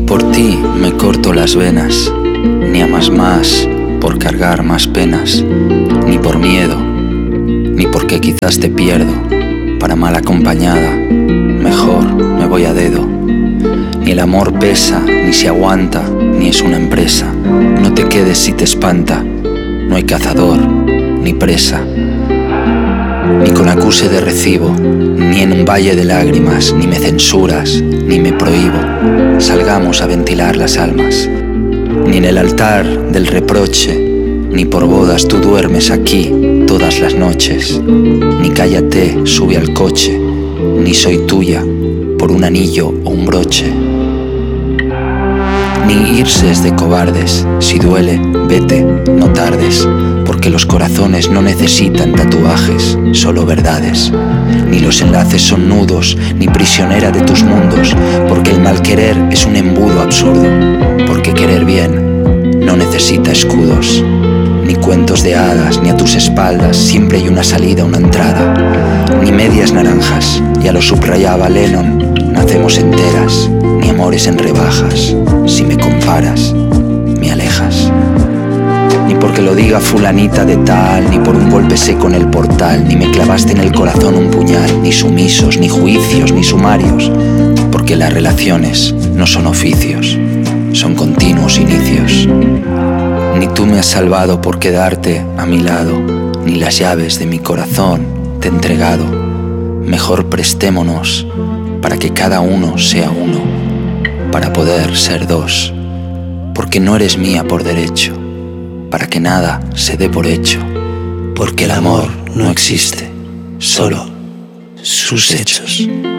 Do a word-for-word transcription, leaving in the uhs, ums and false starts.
por ti me corto las venas, ni amas más por cargar más penas, ni por miedo, ni porque quizás te pierdo. Para mal acompañada, mejor me voy a dedo. Ni el amor pesa, ni se aguanta, ni es una empresa. No te quedes si te espanta, no hay cazador, ni presa. Ni con acuse de recibo, ni en un valle de lágrimas, ni me censuras, ni me prohíbo. Salgamos a ventilar las almas. Ni en el altar del reproche, ni por bodas tú duermes aquí todas las noches. Ni cállate, sube al coche, ni soy tuya por un anillo o un broche. Ni irse es de cobardes, si duele, vete, no tardes, porque los corazones no necesitan tatuajes, solo verdades. Ni los enlaces son nudos, ni prisionera de tus mundos, porque el mal querer es un embudo absurdo, porque querer bien no necesita escudos. Ni cuentos de hadas, ni a tus espaldas siempre hay una salida, una entrada. Ni medias naranjas, ya lo subrayaba Lennon, nacemos enteras, ni amores en rebajas. Si me comparas, me alejas. Ni porque lo diga fulanita de tal, ni por un golpe seco en el portal, ni me clavaste en el corazón un puñal, ni sumisos, ni juicios, ni sumarios, porque las relaciones no son oficios, son continuos inicios. Ni tú me has salvado por quedarte a mi lado, ni las llaves de mi corazón te he entregado. Mejor prestémonos para que cada uno sea uno, para poder ser dos, porque no eres mía por derecho, para que nada se dé por hecho, porque el amor no existe, solo sus hechos.